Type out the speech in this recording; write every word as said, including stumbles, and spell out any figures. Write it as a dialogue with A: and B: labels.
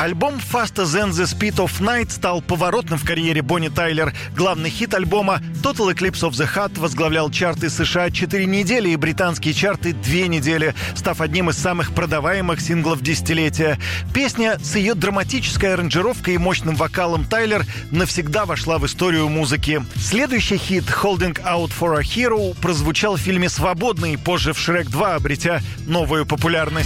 A: Альбом «Faster Than the Speed of Night» стал поворотным в карьере Бонни Тайлер. Главный хит альбома «Total Eclipse of the Heart» возглавлял чарты США четыре недели и британские чарты две недели, став одним из самых продаваемых синглов десятилетия. Песня с ее драматической аранжировкой и мощным вокалом Тайлер навсегда вошла в историю музыки. Следующий хит «Holding Out for a Hero» прозвучал в фильме «Свободный», позже в «Шрек два», обретя новую популярность.